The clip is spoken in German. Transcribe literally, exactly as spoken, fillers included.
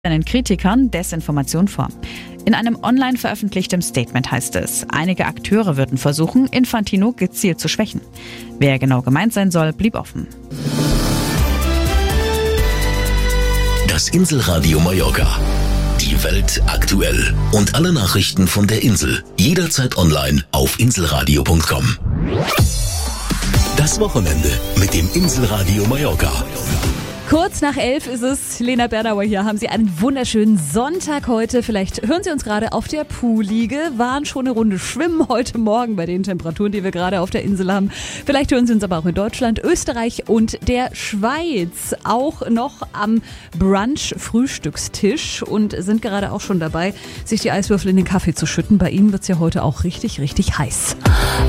seinen Kritikern Desinformation vor. In einem online veröffentlichten Statement heißt es, einige Akteure würden versuchen, Infantino gezielt zu schwächen. Wer genau gemeint sein soll, blieb offen. Das Inselradio Mallorca. Die Welt aktuell. Und alle Nachrichten von der Insel. Jederzeit online auf inselradio punkt com. Das Wochenende mit dem Inselradio Mallorca. Kurz nach elf ist es. Lena Bernauer hier. Haben Sie einen wunderschönen Sonntag heute. Vielleicht hören Sie uns gerade auf der Poolliege, waren schon eine Runde schwimmen heute Morgen bei den Temperaturen, die wir gerade auf der Insel haben. Vielleicht hören Sie uns aber auch in Deutschland, Österreich und der Schweiz. Auch noch am Brunch-Frühstückstisch und sind gerade auch schon dabei, sich die Eiswürfel in den Kaffee zu schütten. Bei Ihnen wird es ja heute auch richtig, richtig heiß.